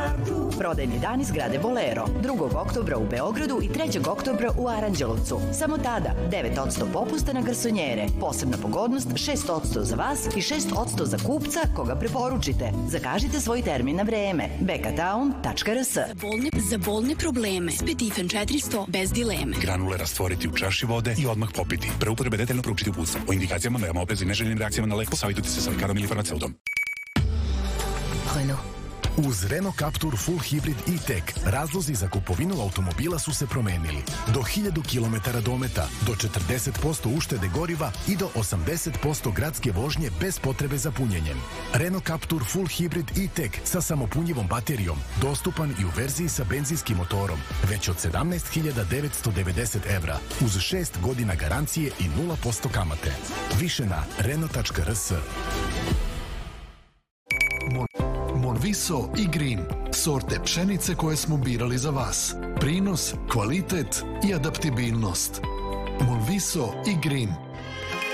Prodajni dan iz zgrade Bolero, 2. oktobra u Beogradu i 3. oktobra u Aranđelovcu. Samo tada 9% popusta na garsonjere. Posebna pogodnost 6% za vas i 6% za kupca koga preporučite. Zakažite svoj termin na vreme. bekatown.rs. Za bolne probleme. Spetifen 400 bez dileme. Granule rastvoriti u čaši vode i odmah popiti. Pre upotrebe detaljno proučiti uputstvo. O indikacijama, merama, oprezi i neželjenim reakcijama na lek posavitujte se sa lekarom ili farmaceutom. Renault. Uz Renault Captur Full Hybrid e-Tech razlozi za kupovinu automobila su se promenili. Do 1000 km dometa, do 40% uštede goriva i do 80% gradske vožnje bez potrebe za punjenjem. Renault Captur Full Hybrid e-Tech sa samopunjivom baterijom, dostupan i u verziji sa benzinskim motorom, već od 17.990 evra, uz 6 godina garancije i 0% kamate. Više na Renault.rs. Monviso i Green, sorte pšenice koje smo birali za vas. Prinos, kvalitet i adaptibilnost. Monviso i Green.